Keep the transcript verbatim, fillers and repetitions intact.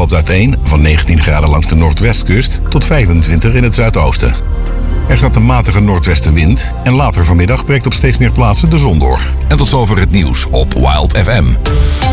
loopt uiteen van negentien graden langs de noordwestkust tot vijfentwintig in het zuidoosten. Er staat een matige noordwestenwind en later vanmiddag breekt op steeds meer plaatsen de zon door. En tot zover het nieuws op Wild F M.